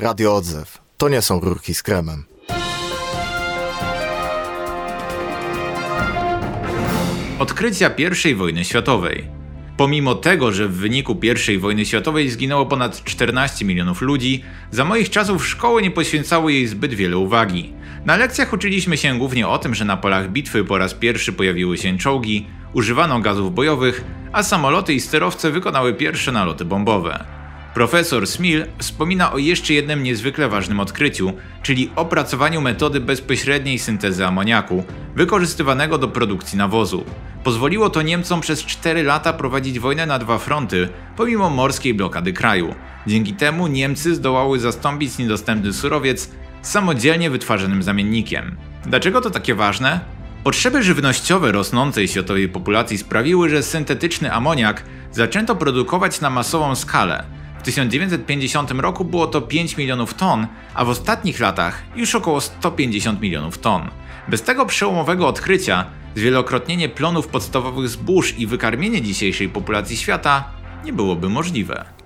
Radio Odzew. To nie są rurki z kremem. Odkrycia I wojny światowej. Pomimo tego, że w wyniku I wojny światowej zginęło ponad 14 milionów ludzi, za moich czasów szkoły nie poświęcały jej zbyt wiele uwagi. Na lekcjach uczyliśmy się głównie o tym, że na polach bitwy po raz pierwszy pojawiły się czołgi, używano gazów bojowych, a samoloty i sterowce wykonały pierwsze naloty bombowe. Profesor Smil wspomina o jeszcze jednym niezwykle ważnym odkryciu, czyli opracowaniu metody bezpośredniej syntezy amoniaku, wykorzystywanego do produkcji nawozu. Pozwoliło to Niemcom przez 4 lata prowadzić wojnę na 2 fronty, pomimo morskiej blokady kraju. Dzięki temu Niemcy zdołały zastąpić niedostępny surowiec samodzielnie wytwarzanym zamiennikiem. Dlaczego to takie ważne? Potrzeby żywnościowe rosnącej światowej populacji sprawiły, że syntetyczny amoniak zaczęto produkować na masową skalę. W 1950 roku było to 5 milionów ton, a w ostatnich latach już około 150 milionów ton. Bez tego przełomowego odkrycia zwielokrotnienie plonów podstawowych zbóż i wykarmienie dzisiejszej populacji świata nie byłoby możliwe.